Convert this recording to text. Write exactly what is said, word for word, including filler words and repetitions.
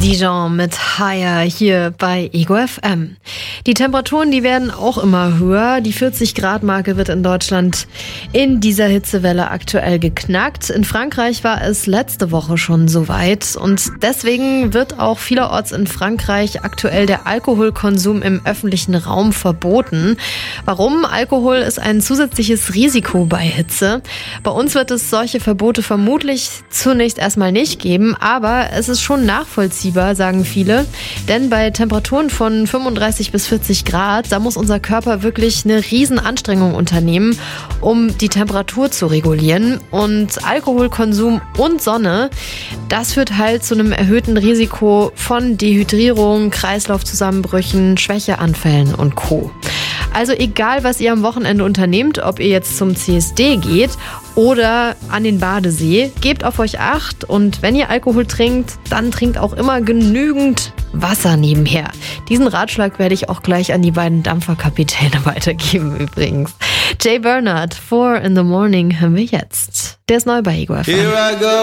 Dijon mit Higher hier bei Ego F M. Die Temperaturen, die werden auch immer höher. Die vierzig Grad Marke wird in Deutschland in dieser Hitzewelle aktuell geknackt. In Frankreich war es letzte Woche schon soweit und deswegen wird auch vielerorts in Frankreich aktuell der Alkoholkonsum im öffentlichen Raum verboten. Warum? Alkohol ist ein zusätzliches Risiko bei Hitze. Bei uns wird es solche Verbote vermutlich zunächst erstmal nicht geben, aber es ist schon nachvollziehbar, sagen viele. Denn bei Temperaturen von fünfunddreißig bis vierzig Grad, da muss unser Körper wirklich eine Riesenanstrengung unternehmen, um die Temperatur zu regulieren. Und Alkoholkonsum und Sonne, das führt halt zu einem erhöhten Risiko von Dehydrierung, Kreislaufzusammenbrüchen, Schwächeanfällen und Co. Also egal, was ihr am Wochenende unternehmt, ob ihr jetzt zum C S D geht oder an den Badesee, gebt auf euch Acht und wenn ihr Alkohol trinkt, dann trinkt auch immer genügend Wasser nebenher. Diesen Ratschlag werde ich auch gleich an die beiden Dampferkapitäne weitergeben übrigens. Jay Bernard, Four in the Morning hören wir jetzt. Der ist neu bei Ego F M.